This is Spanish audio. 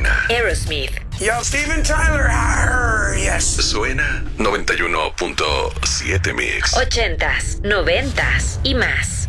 suena. Aerosmith. Yo, Steven Tyler. Arr, yes. Suena 91.7 Mix. 80s, 90s y más.